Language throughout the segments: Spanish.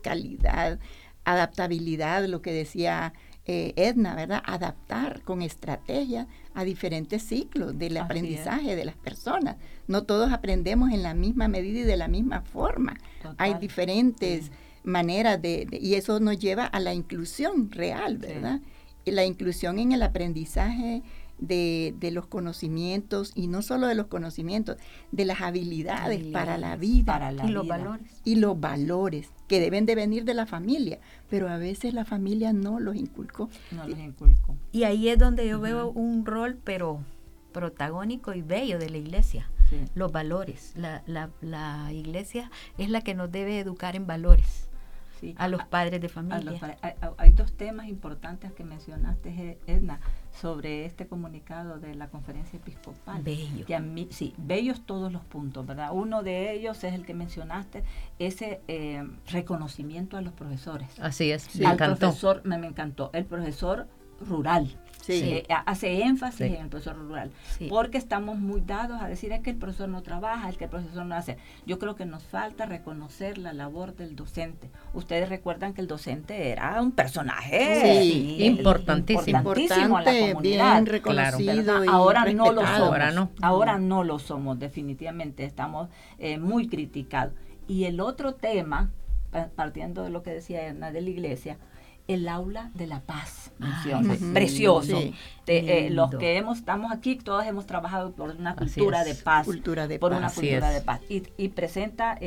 musicalidad, adaptabilidad, lo que decía Edna, ¿verdad? Adaptar con estrategia a diferentes ciclos del aprendizaje de las personas. No todos aprendemos en la misma medida y de la misma forma. Total. Hay diferentes maneras y eso nos lleva a la inclusión real, ¿verdad? Sí. La inclusión en el aprendizaje de los conocimientos, y no solo de los conocimientos, de las habilidades para la vida. Los valores. Y los valores que deben de venir de la familia, pero a veces la familia no los inculcó. Y ahí es donde yo veo un rol, pero protagónico y bello de la iglesia. Sí. Los valores. La iglesia es la que nos debe educar en valores. Sí. A los padres de familia. Hay dos temas importantes que mencionaste, Edna, sobre este comunicado de la conferencia episcopal. Bello. Que a mí, sí, bellos todos los puntos, ¿verdad? Uno de ellos es el que mencionaste, ese reconocimiento a los profesores. Así es, sí. Al profesor, me encantó, el profesor rural. Sí. Hace énfasis en el profesor rural, porque estamos muy dados a decir es que el profesor no trabaja, es que el profesor no hace. Yo creo que nos falta reconocer la labor del docente. Ustedes recuerdan que el docente era un personaje importantísimo a la comunidad, bien reconocido, claro. Ahora no lo somos. Ahora no lo somos, definitivamente estamos muy criticados. Y el otro tema, partiendo de lo que decía Edna de la iglesia, el aula de la paz, precioso. Sí. Los que estamos aquí, todos hemos trabajado por una cultura de paz. De paz. Y presenta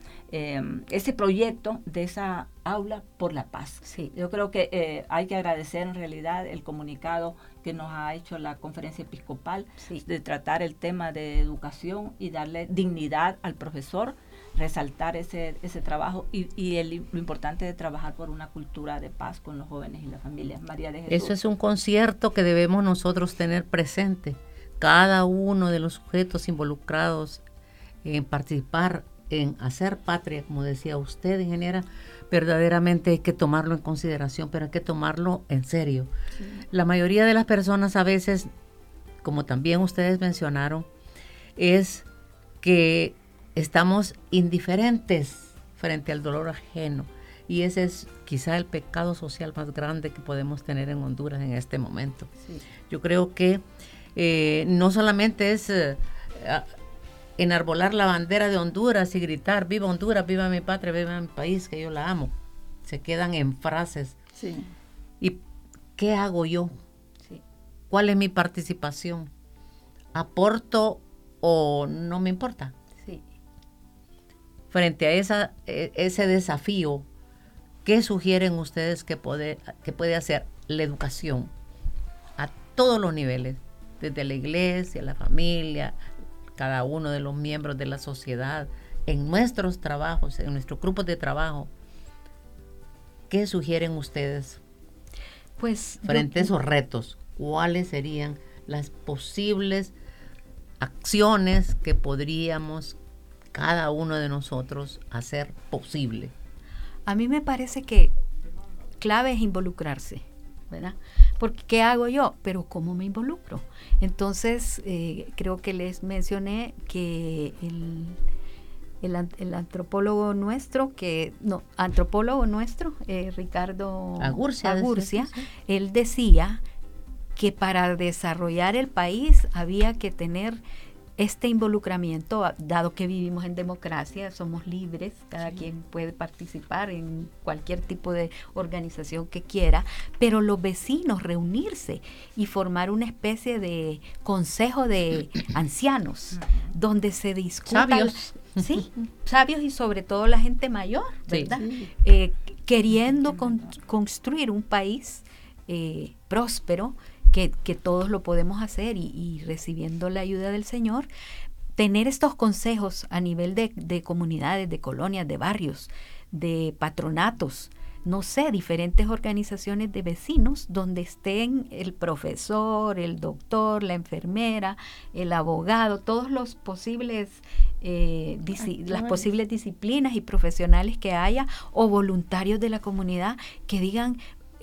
ese proyecto de esa aula por la paz. Sí. Yo creo que hay que agradecer en realidad el comunicado que nos ha hecho la conferencia episcopal de tratar el tema de educación y darle dignidad al profesor, resaltar ese trabajo y lo importante de trabajar por una cultura de paz con los jóvenes y las familias. María de Jesús. Eso es un concierto que debemos nosotros tener presente, cada uno de los sujetos involucrados en participar, en hacer patria, como decía usted, ingeniera. Verdaderamente hay que tomarlo en consideración, pero hay que tomarlo en serio. Sí. La mayoría de las personas a veces, como también ustedes mencionaron, es que estamos indiferentes frente al dolor ajeno, y ese es quizá el pecado social más grande que podemos tener en Honduras en este momento. Sí. Yo creo que no solamente es enarbolar la bandera de Honduras y gritar viva Honduras, viva mi patria, viva mi país, que yo la amo. Se quedan en frases. Sí. ¿Y qué hago yo? Sí. ¿Cuál es mi participación? ¿Aporto o no me importa? Sí. Frente a ese desafío, ¿qué sugieren ustedes que puede hacer la educación a todos los niveles? Desde la iglesia, la familia, cada uno de los miembros de la sociedad, en nuestros trabajos, en nuestros grupos de trabajo. ¿Qué sugieren ustedes? Pues frente a esos retos, ¿cuáles serían las posibles acciones que podríamos cada uno de nosotros hacer posible? A mí me parece que clave es involucrarse, ¿verdad? Porque ¿qué hago yo? Pero ¿cómo me involucro? Entonces, creo que les mencioné que el antropólogo nuestro, Ricardo Agurcia, él decía que para desarrollar el país había que tener este involucramiento, dado que vivimos en democracia, somos libres, cada quien puede participar en cualquier tipo de organización que quiera, pero los vecinos reunirse y formar una especie de consejo de ancianos, donde se discuta... Sabios. Sí, sabios y sobre todo la gente mayor, ¿verdad? Sí. Queriendo construir un país próspero, que todos lo podemos hacer y recibiendo la ayuda del Señor, tener estos consejos a nivel de comunidades, de colonias, de barrios, de patronatos, no sé, diferentes organizaciones de vecinos donde estén el profesor, el doctor, la enfermera, el abogado, todos los posibles las posibles disciplinas y profesionales que haya, o voluntarios de la comunidad que digan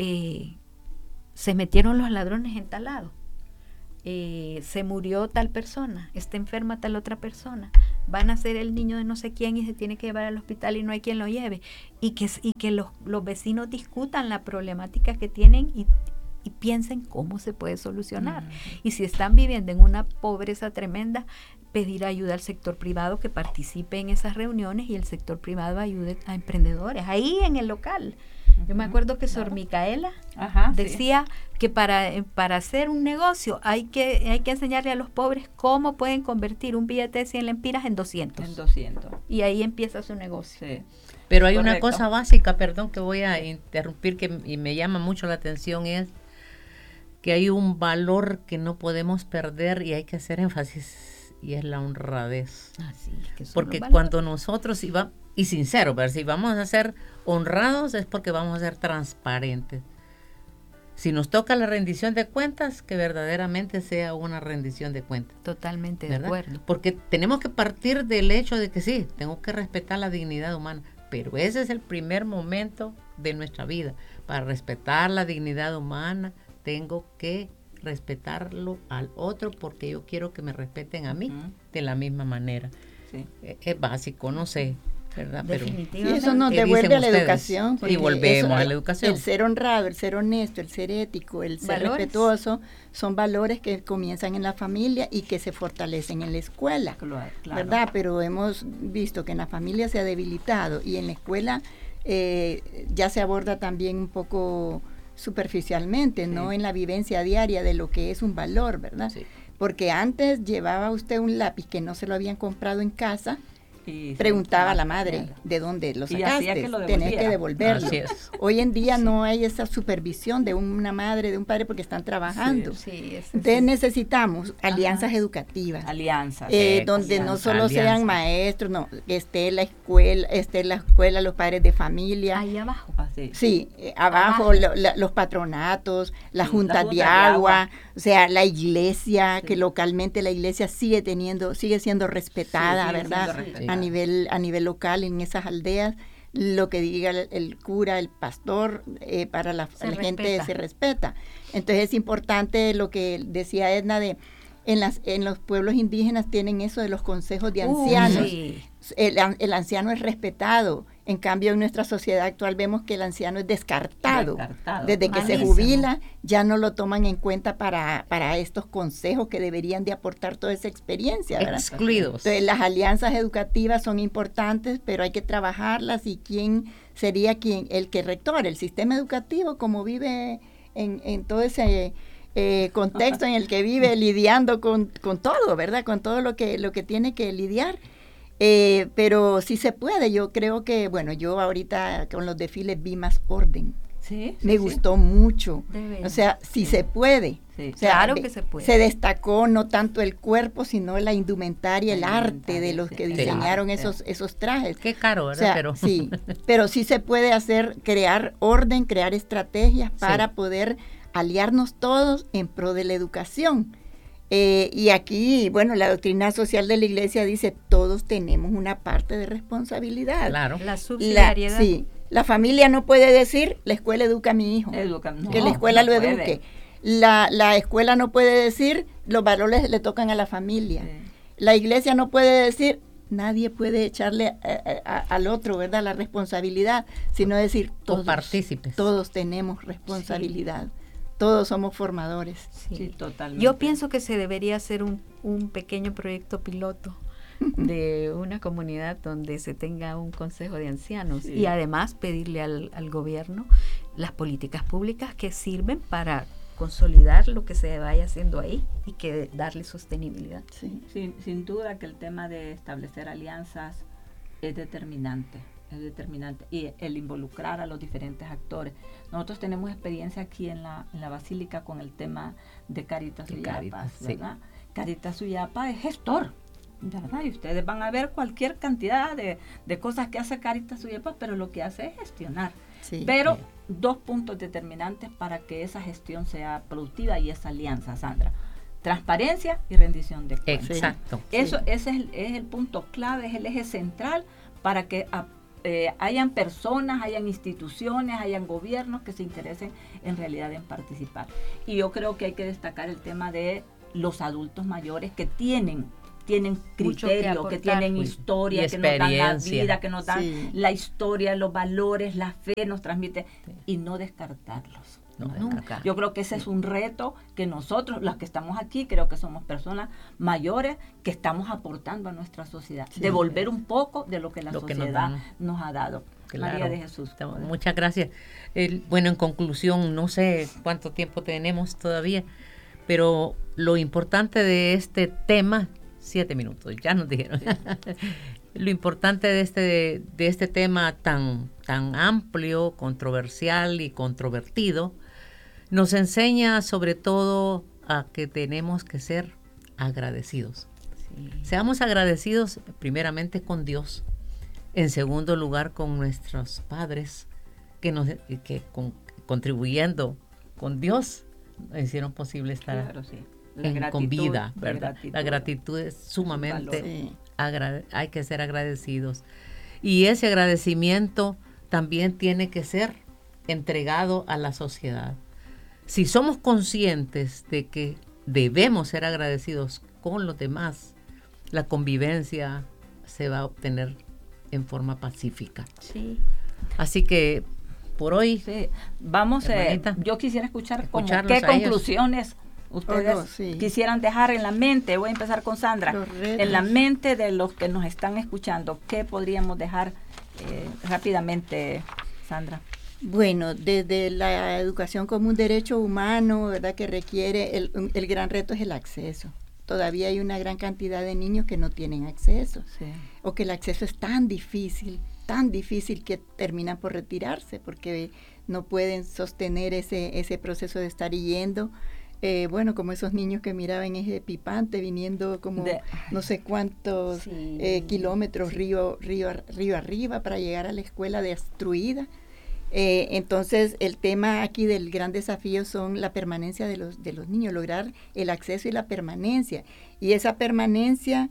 se metieron los ladrones en tal lado, se murió tal persona, está enferma tal otra persona, van a ser el niño de no sé quién y se tiene que llevar al hospital y no hay quien lo lleve, y que los vecinos discutan la problemática que tienen y piensen cómo se puede solucionar. Y si están viviendo en una pobreza tremenda, pedir ayuda al sector privado que participe en esas reuniones y el sector privado ayude a emprendedores, ahí en el local. Yo me acuerdo que Sor Micaela decía que para hacer un negocio hay que enseñarle a los pobres cómo pueden convertir un billete de 100 lempiras en 200. Y ahí empieza su negocio. Sí. Pero hay una cosa básica, perdón que voy a interrumpir, y me llama mucho la atención, es que hay un valor que no podemos perder y hay que hacer énfasis, y es la honradez. Porque cuando nosotros y sincero, pero si vamos a ser honrados es porque vamos a ser transparentes. Si nos toca la rendición de cuentas, que verdaderamente sea una rendición de cuentas. Totalmente de acuerdo. Porque tenemos que partir del hecho de que sí, tengo que respetar la dignidad humana, pero ese es el primer momento de nuestra vida. Para respetar la dignidad humana, tengo que respetarlo al otro porque yo quiero que me respeten a mí de la misma manera. Sí. Es básico, no sé, ¿verdad? Definitivamente. Y eso nos devuelve a la educación. Y volvemos a la educación. El ser honrado, el ser honesto, el ser ético, el ser respetuoso, son valores que comienzan en la familia y que se fortalecen en la escuela, claro. ¿Verdad? Pero hemos visto que en la familia se ha debilitado y en la escuela ya se aborda también un poco superficialmente, no en la vivencia diaria de lo que es un valor, ¿verdad? Sí. Porque antes llevaba usted un lápiz que no se lo habían comprado en casa, y preguntaba a la madre de dónde lo sacaste, tenés que devolverlo. Hoy en día no hay esa supervisión de una madre, de un padre, porque están trabajando. Entonces necesitamos alianzas educativas, donde no solo sean maestros, no, que esté la escuela, los padres de familia. Ahí abajo. Abajo los patronatos, las juntas de agua, o sea, la iglesia, que localmente la iglesia sigue siendo respetada, ¿verdad? A nivel local en esas aldeas, lo que diga el cura, el pastor, para la gente se respeta. Entonces es importante lo que decía Edna en los pueblos indígenas tienen eso de los consejos de ancianos. El anciano es respetado. En cambio, en nuestra sociedad actual vemos que el anciano es descartado. Desde que se jubila, ya no lo toman en cuenta para estos consejos que deberían de aportar toda esa experiencia, ¿verdad? Excluidos. Entonces, las alianzas educativas son importantes, pero hay que trabajarlas. ¿Y quién sería el rector? El sistema educativo, como vive en todo ese contexto en el que vive lidiando con todo, ¿verdad? Con todo lo que tiene que lidiar. Pero sí se puede. Yo creo que, yo ahorita con los desfiles vi más orden. Me gustó mucho. O sea, sí se puede. O sea, claro que se puede. Se destacó no tanto el cuerpo, sino la indumentaria, el arte de los que diseñaron esos trajes. Qué caro, ¿verdad? O sea, pero sí se puede crear orden, crear estrategias para poder aliarnos todos en pro de la educación. Y aquí, la doctrina social de la Iglesia dice, todos tenemos una parte de responsabilidad. Claro. La subsidiariedad. La familia no puede decir, la escuela educa a mi hijo, que la escuela lo eduque. La escuela no puede decir, los valores le tocan a la familia. La Iglesia no puede decir, nadie puede echarle al otro, ¿verdad?, la responsabilidad, sino decir, todos tenemos responsabilidad. Todos somos formadores. Sí, totalmente. Yo pienso que se debería hacer un pequeño proyecto piloto de una comunidad donde se tenga un consejo de ancianos y además pedirle al gobierno las políticas públicas que sirven para consolidar lo que se vaya haciendo ahí y que darle sostenibilidad. Sin duda que el tema de establecer alianzas es determinante y el involucrar a los diferentes actores. Nosotros tenemos experiencia aquí en la Basílica con el tema de Cáritas Suyapa, ¿verdad? Cáritas Suyapa es gestor, ¿verdad? Y ustedes van a ver cualquier cantidad de cosas que hace Cáritas Suyapa, pero lo que hace es gestionar. Pero dos puntos determinantes para que esa gestión sea productiva y esa alianza, Sandra: transparencia y rendición de cuentas. Exacto. Ese es el punto clave, es el eje central para que hayan personas, hayan instituciones, hayan gobiernos que se interesen en realidad en participar. Y yo creo que hay que destacar el tema de los adultos mayores que tienen tienen criterio, que tienen historia, que nos dan la vida, que nos dan la historia, los valores, la fe nos transmite, y no descartarlos. Nunca. Yo creo que ese es un reto que nosotros, los que estamos aquí, creo que somos personas mayores que estamos aportando a nuestra sociedad, devolver un poco de lo que la sociedad nos ha dado. Claro. María de Jesús. Muchas gracias. Bueno, en conclusión, no sé cuánto tiempo tenemos todavía, pero lo importante de este tema, 7 minutos, ya nos dijeron. Lo importante de este tema tan amplio, controversial y controvertido, nos enseña sobre todo a que tenemos que ser agradecidos. Sí. Seamos agradecidos primeramente con Dios, en segundo lugar con nuestros padres, que contribuyendo con Dios nos hicieron posible estar con vida, ¿verdad? La gratitud es sumamente, hay que ser agradecidos. Y ese agradecimiento también tiene que ser entregado a la sociedad. Si somos conscientes de que debemos ser agradecidos con los demás, la convivencia se va a obtener en forma pacífica. Sí. Así que por hoy, vamos, yo quisiera escuchar qué conclusiones ustedes quisieran dejar en la mente. Voy a empezar con Sandra. En la mente de los que nos están escuchando, ¿qué podríamos dejar rápidamente, Sandra? Bueno, desde la educación como un derecho humano, ¿verdad?, que requiere, el gran reto es el acceso. Todavía hay una gran cantidad de niños que no tienen acceso, o que el acceso es tan difícil que terminan por retirarse porque no pueden sostener ese proceso de estar yendo. Bueno, como esos niños que miraba en Eje Pipante, viniendo como no sé cuántos kilómetros río arriba para llegar a la escuela destruida. Entonces, el tema aquí del gran desafío son la permanencia de los niños, lograr el acceso y la permanencia. Y esa permanencia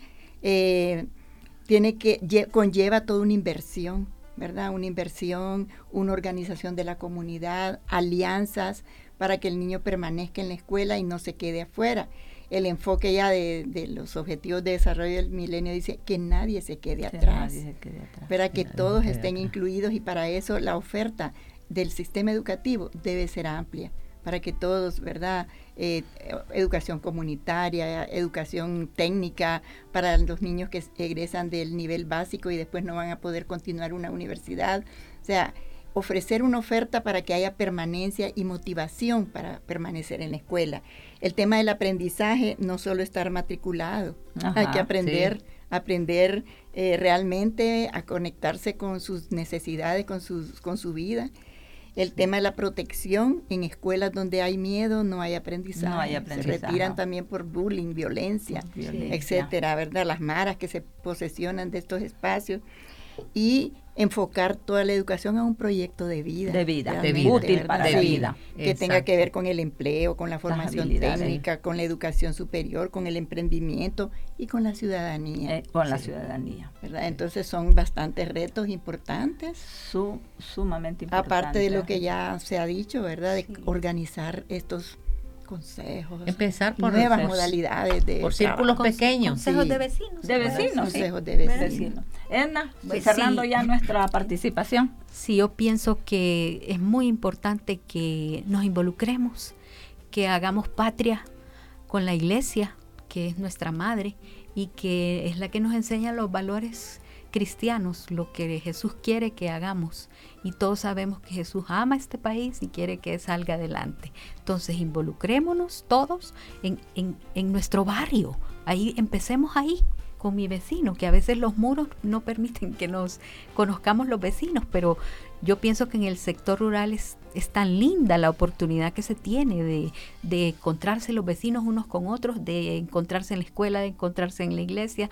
conlleva toda una inversión, ¿verdad? Una inversión, una organización de la comunidad, alianzas para que el niño permanezca en la escuela y no se quede afuera. El enfoque ya de los objetivos de desarrollo del milenio dice que nadie se quede atrás, para que todos estén incluidos, y para eso la oferta del sistema educativo debe ser amplia, para que todos, ¿verdad? Educación comunitaria, educación técnica para los niños que egresan del nivel básico y después no van a poder continuar una universidad. O sea, ofrecer una oferta para que haya permanencia y motivación para permanecer en la escuela. El tema del aprendizaje, no solo estar matriculado, hay que aprender realmente a conectarse con sus necesidades, con su vida. El tema de la protección, en escuelas donde hay miedo no hay aprendizaje. Se retiran también por bullying, violencia, etcétera, ¿verdad? Las maras que se posesionan de estos espacios. Y enfocar toda la educación a un proyecto de vida útil para la vida, que tenga que ver con el empleo, con la formación técnica, con la educación superior, con el emprendimiento y con la ciudadanía. La ciudadanía, ¿verdad? Entonces son bastantes retos importantes, sumamente importantes. Aparte de lo que ya se ha dicho, ¿verdad? De organizar estos consejos, empezar por nuevas modalidades por círculos pequeños, consejos de vecinos, consejos de vecinos. Edna, cerrando ya nuestra participación. Sí, yo pienso que es muy importante que nos involucremos, que hagamos patria con la iglesia, que es nuestra madre y que es la que nos enseña los valores cristianos, lo que Jesús quiere que hagamos, y todos sabemos que Jesús ama este país y quiere que salga adelante. Entonces involucrémonos todos en nuestro barrio, empecemos ahí con mi vecino, que a veces los muros no permiten que nos conozcamos los vecinos, pero yo pienso que en el sector rural es tan linda la oportunidad que se tiene de encontrarse los vecinos unos con otros, de encontrarse en la escuela, de encontrarse en la iglesia,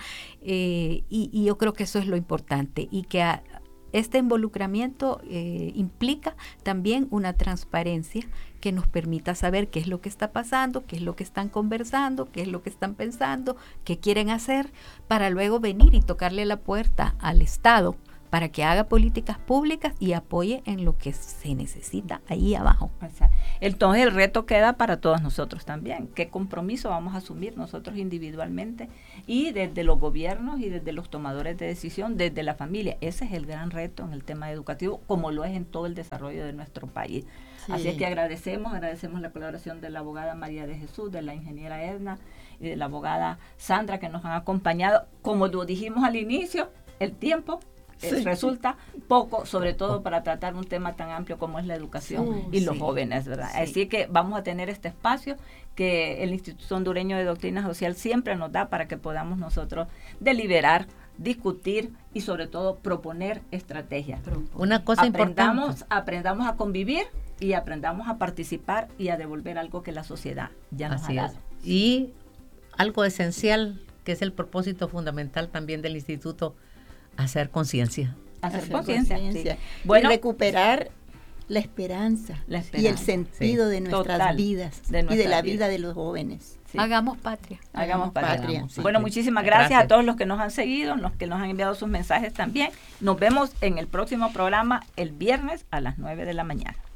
y yo creo que eso es lo importante, y que este involucramiento implica también una transparencia que nos permita saber qué es lo que está pasando, qué es lo que están conversando, qué es lo que están pensando, qué quieren hacer, para luego venir y tocarle la puerta al Estado para que haga políticas públicas y apoye en lo que se necesita ahí abajo. Entonces el reto queda para todos nosotros también. ¿Qué compromiso vamos a asumir nosotros individualmente y desde los gobiernos y desde los tomadores de decisión, desde la familia? Ese es el gran reto en el tema educativo, como lo es en todo el desarrollo de nuestro país. Sí. Así es que agradecemos la colaboración de la abogada María de Jesús, de la ingeniera Edna y de la abogada Sandra, que nos han acompañado. Como lo dijimos al inicio, el tiempo resulta poco, sobre todo para tratar un tema tan amplio como es la educación y los jóvenes, ¿verdad? Sí. Así que vamos a tener este espacio que el Instituto Hondureño de Doctrina Social siempre nos da para que podamos nosotros deliberar, discutir y sobre todo proponer estrategias. Una cosa importante. Aprendamos a convivir y aprendamos a participar y a devolver algo que la sociedad ya nos ha dado. Y algo esencial, que es el propósito fundamental también del instituto, hacer conciencia. Hacer conciencia. Sí. Bueno, y recuperar la esperanza y el sentido de nuestras vidas y de la vida de los jóvenes. Sí. Hagamos patria. Hagamos patria. Bueno, muchísimas gracias a todos los que nos han seguido, los que nos han enviado sus mensajes también. Nos vemos en el próximo programa el viernes a las 9 de la mañana.